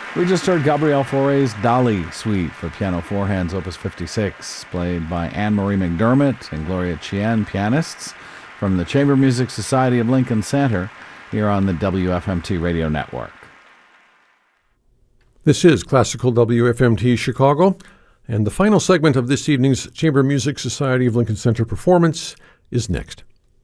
We just heard Gabriel Fauré's Dali Suite for piano four hands, Opus 56, played by Anne-Marie McDermott and Gloria Chien, pianists, from the Chamber Music Society of Lincoln Center, here on the WFMT Radio Network. This is Classical WFMT Chicago, and the final segment of this evening's Chamber Music Society of Lincoln Center performance is next.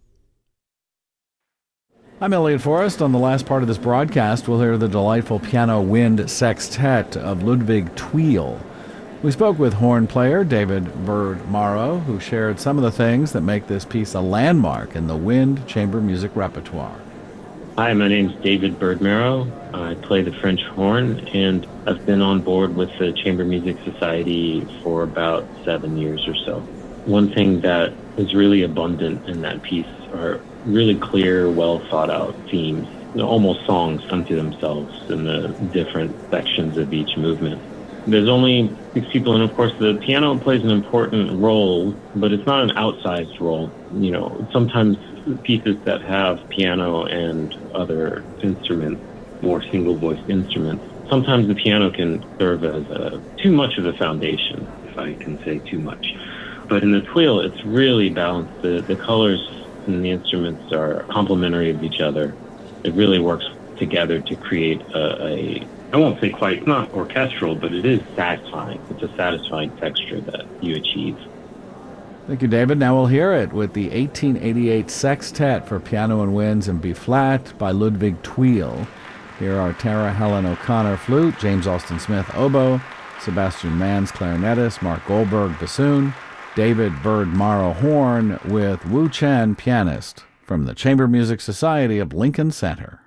I'm Elliot Forrest. On the last part of this broadcast, we'll hear the delightful piano wind sextet of Ludwig Thuil. We spoke with horn player David Bird Morrow, who shared some of the things that make this piece a landmark in the wind chamber music repertoire. Hi, my name's David Bird Morrow. I play the French horn, and I've been on board with the Chamber Music Society for about 7 years or so. One thing that is really abundant in that piece are really clear, well thought out themes, almost songs unto themselves in the different sections of each movement. There's only 6 people, and of course the piano plays an important role, but it's not an outsized role. You know, sometimes pieces that have piano and other instruments, more single-voiced instruments, sometimes the piano can serve as too much of a foundation, if I can say too much. But in the Thuil, it's really balanced. The colors and the instruments are complementary of each other. It really works together to create I won't say quite, not orchestral, but it is satisfying. It's a satisfying texture that you achieve. Thank you, David. Now we'll hear it with the 1888 Sextet for Piano and Winds in B-flat by Ludwig Thuil. Here are Tara Helen O'Connor, flute, James Austin Smith, oboe, Sebastian Mans, clarinetist, Mark Goldberg, bassoon, David Bird Morrow, horn, with Wu Chen, pianist, from the Chamber Music Society of Lincoln Center.